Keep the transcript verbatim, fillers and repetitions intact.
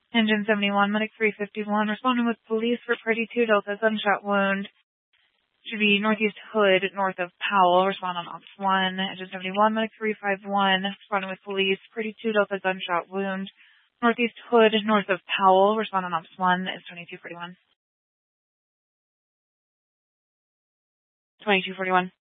Engine seventy-one, Medic three fifty-one, responding with police for Party two Delta, gunshot wound. Should be Northeast Hood, north of Powell, respond on Ops one. Engine seventy-one, Medic three fifty-one, responding with police, Party two Delta, gunshot wound. Northeast Hood, north of Powell, respond on Ops one is twenty-two forty-one. twenty-two forty-one.